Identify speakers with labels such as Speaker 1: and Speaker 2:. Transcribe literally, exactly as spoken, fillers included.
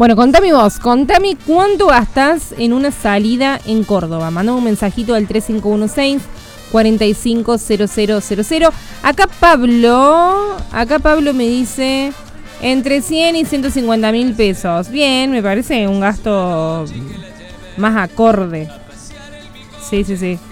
Speaker 1: Bueno, contame vos, contame cuánto gastás en una salida en Córdoba. Mandame un mensajito al tres cinco uno seis, cuatro cinco cero cero cero cero. Acá Pablo, acá Pablo me dice entre cien y ciento cincuenta mil pesos. Bien, me parece un gasto más acorde. Sí, sí, sí.